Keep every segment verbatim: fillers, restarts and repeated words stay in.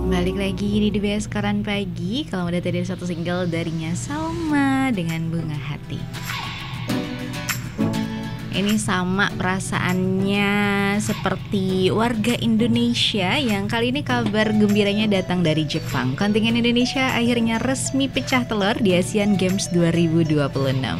Balik lagi di D B S Koran Pagi. Kalau udah tadi ada satu single darinya Salma dengan Bunga Hati. Ini sama perasaannya seperti warga Indonesia yang kali ini kabar gembiranya datang dari Jepang. Kontingen Indonesia akhirnya resmi pecah telur di Asian Games dua ribu dua puluh enam.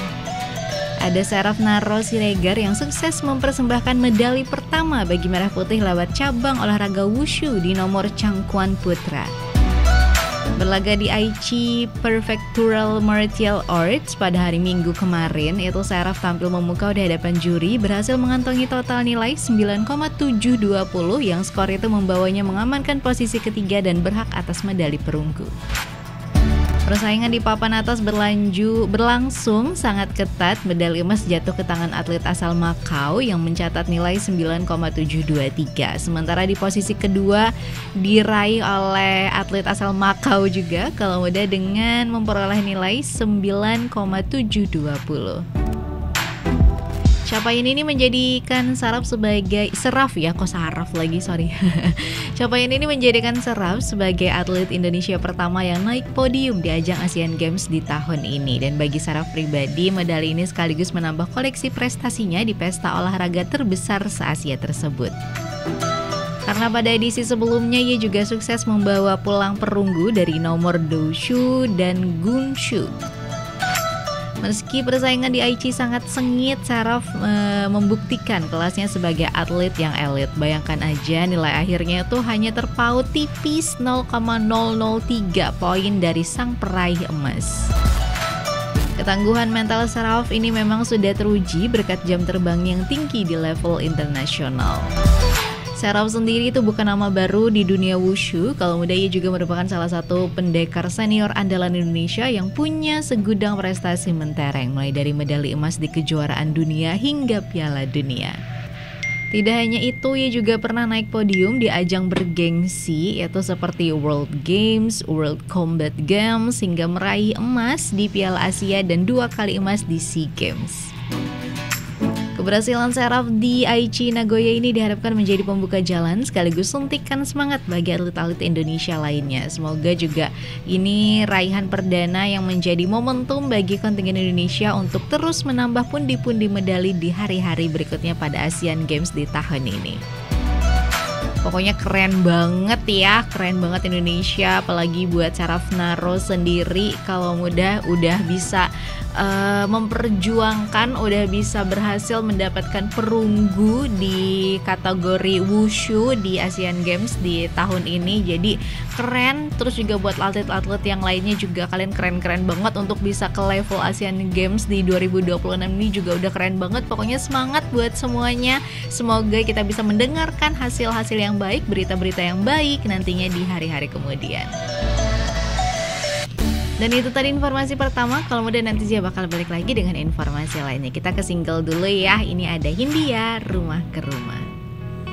Ada Seraf Naro Siregar yang sukses mempersembahkan medali pertama bagi Merah Putih lewat cabang olahraga wushu di nomor cangkuan putra. Berlaga di Aichi Prefectural Martial Arts pada hari Minggu kemarin, itu Seraf tampil memukau di hadapan juri, berhasil mengantongi total nilai sembilan koma tujuh dua nol yang skor itu membawanya mengamankan posisi ketiga dan berhak atas medali perunggu. Persaingan di papan atas berlanjut berlangsung sangat ketat. Medali emas jatuh ke tangan atlet asal Makau yang mencatat nilai sembilan koma tujuh dua tiga. Sementara di posisi kedua diraih oleh atlet asal Makau juga, kalau muda dengan memperoleh nilai sembilan koma tujuh dua nol. Capaian ini menjadikan Saraf sebagai Seraf ya, kok Saraf lagi, sorry. Capaian ini menjadikan Seraf sebagai atlet Indonesia pertama yang naik podium di ajang Asian Games di tahun ini. Dan bagi Saraf pribadi, medali ini sekaligus menambah koleksi prestasinya di pesta olahraga terbesar se-Asia tersebut. Karena pada edisi sebelumnya ia juga sukses membawa pulang perunggu dari nomor Doshu dan Gunshu. Meski persaingan di Aichi sangat sengit, Saraf e, membuktikan kelasnya sebagai atlet yang elit. Bayangkan aja nilai akhirnya itu hanya terpaut tipis nol koma nol nol tiga poin dari sang peraih emas. Ketangguhan mental Saraf ini memang sudah teruji berkat jam terbang yang tinggi di level internasional. Seraf sendiri itu bukan nama baru di dunia wushu. Kalau muda ia juga merupakan salah satu pendekar senior andalan Indonesia yang punya segudang prestasi mentereng, mulai dari medali emas di kejuaraan dunia hingga Piala Dunia. Tidak hanya itu, ia juga pernah naik podium di ajang bergengsi, yaitu seperti World Games, World Combat Games, hingga meraih emas di Piala Asia dan dua kali emas di SEA Games. Keberhasilan Seraf di Aichi Nagoya ini diharapkan menjadi pembuka jalan sekaligus suntikan semangat bagi atlet-atlet Indonesia lainnya. Semoga juga ini raihan perdana yang menjadi momentum bagi kontingen Indonesia untuk terus menambah pundi-pundi medali di hari-hari berikutnya pada Asian Games di tahun ini. Pokoknya keren banget ya, keren banget Indonesia, apalagi buat Seraf Naro sendiri. Kalau muda udah bisa uh, memperjuangkan, udah bisa berhasil mendapatkan perunggu di kategori wushu di Asian Games di tahun ini. Jadi keren, terus juga buat atlet-atlet yang lainnya juga kalian keren-keren banget untuk bisa ke level Asian Games di dua ribu dua puluh enam ini juga udah keren banget. Pokoknya semangat buat semuanya. Semoga kita bisa mendengarkan hasil-hasil yang baik, berita-berita yang baik nantinya di hari-hari kemudian. Dan itu tadi informasi pertama. Kalau mudah nanti Zia bakal balik lagi dengan informasi lainnya. Kita ke single dulu ya. Ini ada Hindia, Rumah ke Rumah.